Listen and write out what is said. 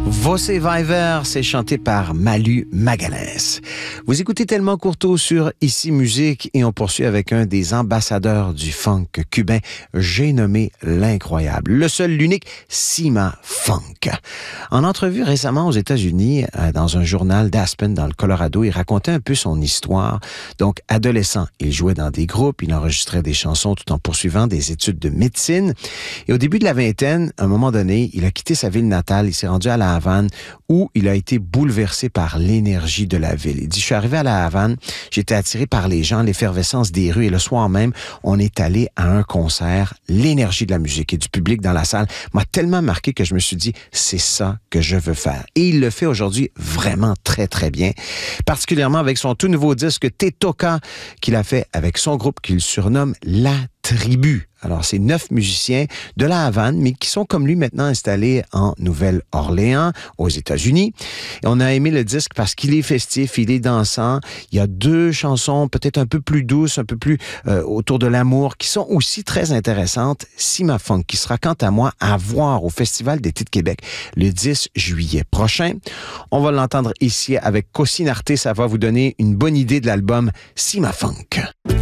Você vai ver, c'est chanté par Malu Magalhães. Vous écoutez Tellement Courteau sur Ici Musique et on poursuit avec un des ambassadeurs du funk cubain, j'ai nommé l'incroyable, le seul, l'unique Cima Funk. En entrevue récemment aux États-Unis, dans un journal d'Aspen dans le Colorado, il racontait un peu son histoire. Donc, adolescent, il jouait dans des groupes, il enregistrait des chansons tout en poursuivant des études de médecine. Et au début de la vingtaine, à un moment donné, il a quitté sa ville natale, il s'est rendu à La Havane où il a été bouleversé par l'énergie de la ville. Il dit, je suis arrivé à La Havane, j'étais attiré par les gens, l'effervescence des rues et le soir même, on est allé à un concert. L'énergie de la musique et du public dans la salle m'a tellement marqué que je me suis dit, c'est ça que je veux faire. Et il le fait aujourd'hui vraiment très, très bien. Particulièrement avec son tout nouveau disque Te Toca qu'il a fait avec son groupe qu'il surnomme La Tribu. Alors, c'est 9 musiciens de La Havane, mais qui sont comme lui maintenant installés en Nouvelle-Orléans, aux États-Unis. Et on a aimé le disque parce qu'il est festif, il est dansant. Il y a 2 chansons peut-être un peu plus douces, un peu plus autour de l'amour, qui sont aussi très intéressantes. Cima Funk, qui sera quant à moi à voir au Festival d'été de Québec le 10 juillet prochain. On va l'entendre ici avec Cosinarte. Ça va vous donner une bonne idée de l'album Cima Funk.